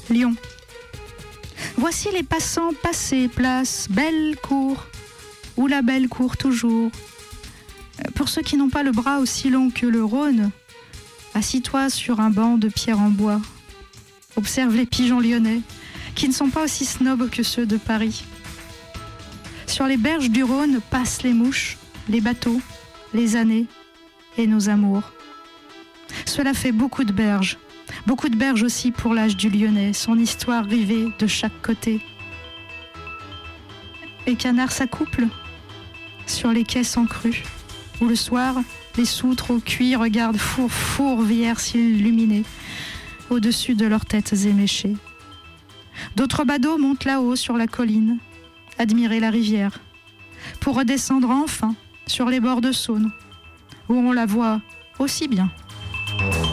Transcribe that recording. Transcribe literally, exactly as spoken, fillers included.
Lyon. Voici les passants passés, place Belle Cour, où la belle court toujours. Pour ceux qui n'ont pas le bras aussi long que le Rhône, assis-toi sur un banc de pierre en bois. Observe les pigeons lyonnais, qui ne sont pas aussi snobs que ceux de Paris. Sur les berges du Rhône passent les mouches, les bateaux, les années et nos amours. Cela fait beaucoup de berges, beaucoup de berges aussi pour l'âge du Lyonnais, son histoire rivée de chaque côté. Les canards s'accouplent sur les quais sans crue, où le soir, les soutres au cuir regardent four fourvières s'illuminer au-dessus de leurs têtes éméchées. D'autres badauds montent là-haut sur la colline, admirer la rivière, pour redescendre enfin sur les bords de Saône, où on la voit aussi bien.